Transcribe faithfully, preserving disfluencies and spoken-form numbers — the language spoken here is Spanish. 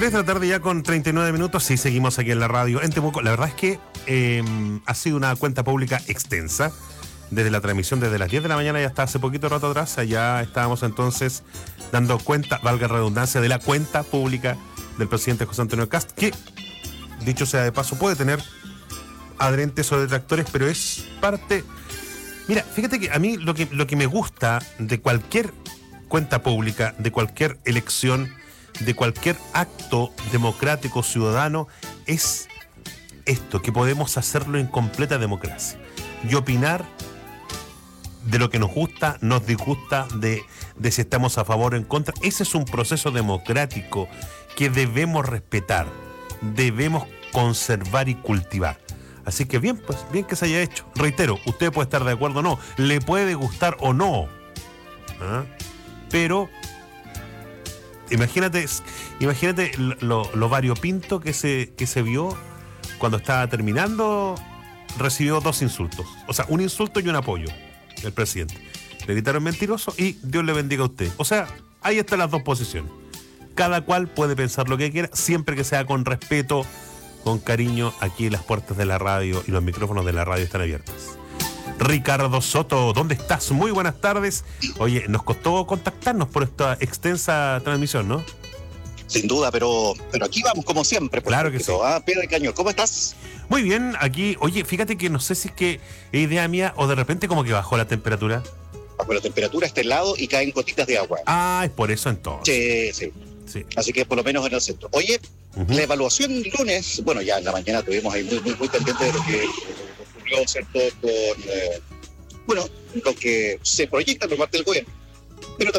tres de la tarde ya con treinta y nueve minutos. Sí, seguimos aquí en la radio en Temuco. La verdad es que eh, ha sido una cuenta pública extensa. Desde la transmisión, desde las diez de la mañana y hasta hace poquito rato atrás, allá estábamos entonces dando cuenta, valga la redundancia, de la cuenta pública del presidente José Antonio Kast, que, dicho sea de paso, puede tener adherentes o detractores, pero es parte... Mira, fíjate que a mí lo que, lo que me gusta de cualquier cuenta pública, de cualquier elección, de cualquier acto democrático ciudadano, es esto, que podemos hacerlo en completa democracia y opinar de lo que nos gusta, nos disgusta, de, de si estamos a favor o en contra. Ese es un proceso democrático que debemos respetar, debemos conservar y cultivar. Así que bien, pues, bien que se haya hecho. Reitero, usted puede estar de acuerdo o no, le puede gustar o no, ¿ah? Pero imagínate, imagínate lo, lo variopinto que se, que se vio cuando estaba terminando. Recibió dos insultos, o sea, un insulto y un apoyo del presidente. Le gritaron mentiroso y Dios le bendiga a usted. O sea, ahí están las dos posiciones. Cada cual puede pensar lo que quiera, siempre que sea con respeto, con cariño. Aquí las puertas de la radio y los micrófonos de la radio están abiertas. Ricardo Soto, ¿dónde estás? Muy buenas tardes. Oye, nos costó contactarnos por esta extensa transmisión, ¿no? Sin duda, pero pero aquí vamos como siempre. Claro que sí. Ah, Pedro Cañón, ¿cómo estás? Muy bien, aquí, oye, fíjate que no sé si es que es idea mía o de repente como que bajó la temperatura. Bajo la temperatura está helado y caen gotitas de agua. Ah, es por eso entonces. Sí, sí. Sí. Así que por lo menos en el centro. Oye, uh-huh. La evaluación lunes, bueno, ya en la mañana tuvimos ahí muy, muy, muy pendiente de lo que ocurrió, ¿cierto? Con, eh, bueno, lo que se proyecta por parte del gobierno. Pero también